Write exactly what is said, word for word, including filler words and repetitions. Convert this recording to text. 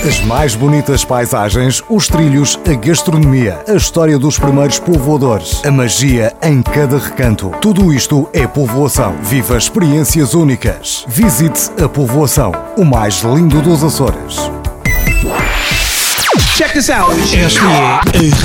As mais bonitas paisagens, os trilhos, a gastronomia, a história dos primeiros povoadores, a magia em cada recanto. Tudo isto é povoação. Viva experiências únicas. Visite a povoação, o mais lindo dos Açores. Check this out. Esta é a